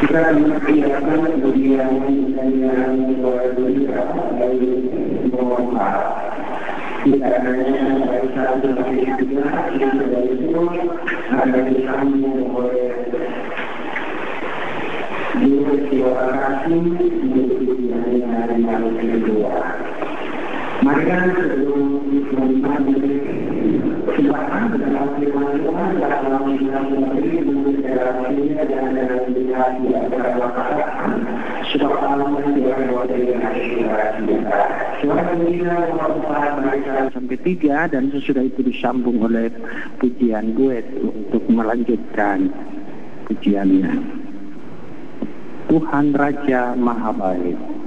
Kita mengerjakan kemudian yang berbeda dari bahwa tidak hanya dari satu dari tiga, dari itu ada disambung oleh dua siwakasi dari yang kedua. Mereka sebelum mengambil kesempatan dalam firman Tuhan dalam mengambil mengintegrasinya dan mengintegrasi antara wakatan sebab alam yang Suara pembina nomor 4 mereka sampai 3 dan sesudah itu disambung oleh pujian duet untuk melanjutkan pujiannya. Tuhan Raja Maha Baik.